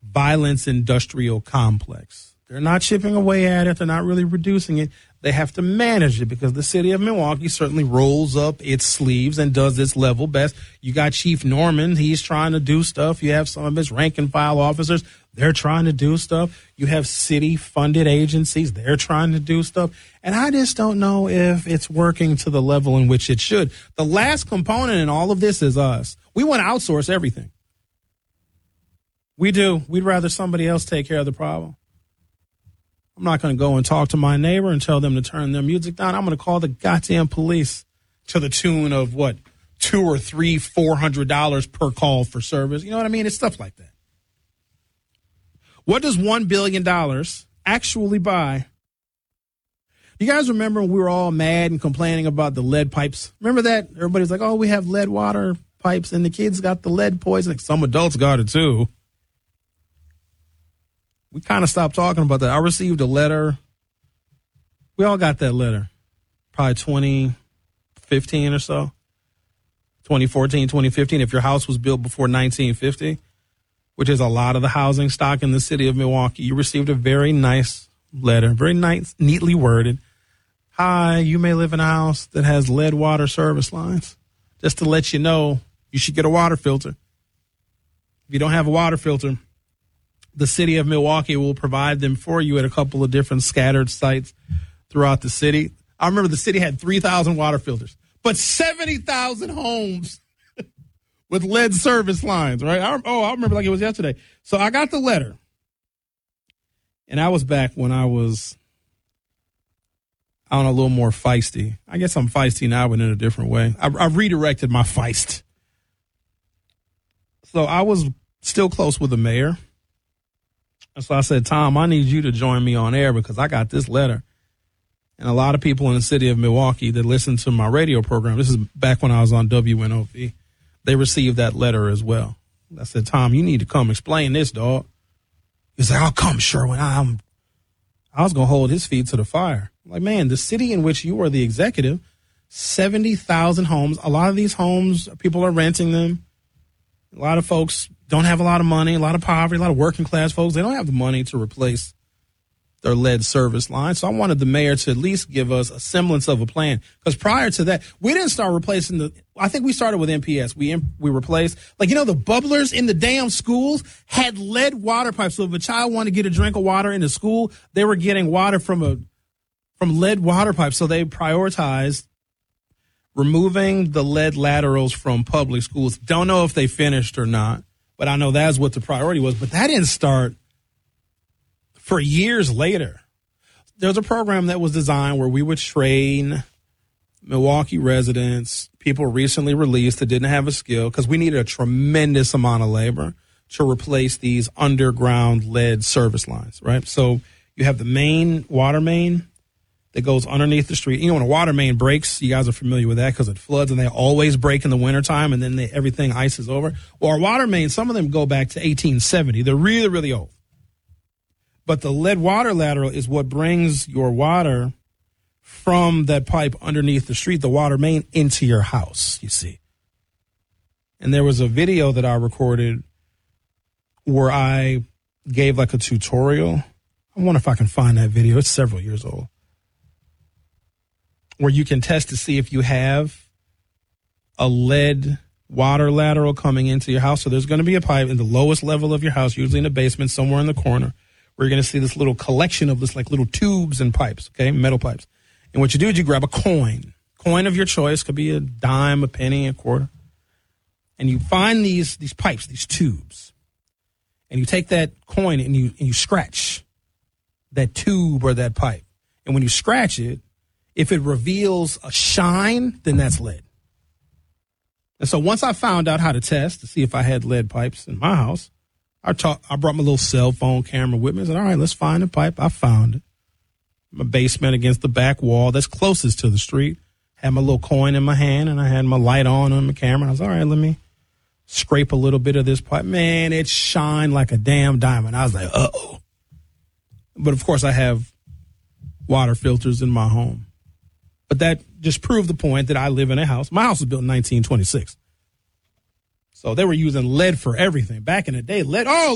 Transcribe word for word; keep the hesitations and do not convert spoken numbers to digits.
violence industrial complex. They're not chipping away at it. They're not really reducing it. They have to manage it because the city of Milwaukee certainly rolls up its sleeves and does its level best. You got Chief Norman. He's trying to do stuff. You have some of his rank and file officers. They're trying to do stuff. You have city-funded agencies. They're trying to do stuff. And I just don't know if it's working to the level in which it should. The last component in all of this is us. We want to outsource everything. We do. We'd rather somebody else take care of the problem. I'm not going to go and talk to my neighbor and tell them to turn their music down. I'm going to call the goddamn police to the tune of, what, two or three, four hundred dollars per call for service. You know what I mean? It's stuff like that. What does one billion dollars actually buy? You guys remember when we were all mad and complaining about the lead pipes? Remember that? Everybody's like, oh, we have lead water pipes, and the kids got the lead poisoning. Some adults got it, too. We kind of stopped talking about that. I received a letter. We all got that letter. Probably twenty fifteen or so. twenty fourteen, twenty fifteen. If your house was built before nineteen fifty, which is a lot of the housing stock in the city of Milwaukee, you received a very nice letter, very nice, neatly worded. Hi, you may live in a house that has lead water service lines. Just to let you know, you should get a water filter. If you don't have a water filter, the city of Milwaukee will provide them for you at a couple of different scattered sites throughout the city. I remember the city had three thousand water filters, but seventy thousand homes with lead service lines, right? I, oh, I remember like it was yesterday. So I got the letter, and I was back when I was, I don't know, a little more feisty. I guess I'm feisty now, but in a different way. I, I redirected my feist. So I was still close with the mayor. So I said, Tom, I need you to join me on air because I got this letter. And a lot of people in the city of Milwaukee that listen to my radio program, this is back when I was on W N O V, they received that letter as well. I said, Tom, you need to come explain this, dog. He's like, I'll come, Sherwin. I'm, I was going to hold his feet to the fire. I'm like, man, the city in which you are the executive, seventy thousand homes. A lot of these homes, people are renting them. A lot of folks don't have a lot of money, a lot of poverty, a lot of working class folks. They don't have the money to replace their lead service line. So I wanted the mayor to at least give us a semblance of a plan. Because prior to that, we didn't start replacing the, I think we started with M P S. We we replaced, like, you know, the bubblers in the damn schools had lead water pipes. So if a child wanted to get a drink of water in the school, they were getting water from a, from lead water pipes. So they prioritized removing the lead laterals from public schools. Don't know if they finished or not, but I know that's what the priority was. But that didn't start for years later. There's a program that was designed where we would train Milwaukee residents, people recently released that didn't have a skill, because we needed a tremendous amount of labor to replace these underground lead service lines, right? So you have the main water main that goes underneath the street. You know, when a water main breaks, you guys are familiar with that because it floods, and they always break in the wintertime, and then they, everything ices over. Well, our water mains, some of them go back to eighteen seventy. They're really, really old. But the lead water lateral is what brings your water from that pipe underneath the street, the water main, into your house, you see. And there was a video that I recorded where I gave like a tutorial. I wonder if I can find that video. It's several years old. Where you can test to see if you have a lead water lateral coming into your house. So there's going to be a pipe in the lowest level of your house, usually in the basement, somewhere in the corner, where you're going to see this little collection of this, like, little tubes and pipes, okay, metal pipes. And what you do is you grab a coin, coin of your choice, could be a dime, a penny, a quarter, and you find these these pipes, these tubes, and you take that coin and you and you scratch that tube or that pipe. And when you scratch it, if it reveals a shine, then that's lead. And so once I found out how to test to see if I had lead pipes in my house, I, talk, I brought my little cell phone camera with me. I said, all right, let's find the pipe. I found it. My basement against the back wall that's closest to the street. Had my little coin in my hand, and I had my light on on my camera. I was, all right, let me scrape a little bit of this pipe. Man, it shined like a damn diamond. I was like, uh-oh. But, of course, I have water filters in my home. But that just proved the point that I live in a house. My house was built in nineteen twenty-six. So they were using lead for everything. Back in the day, lead, oh,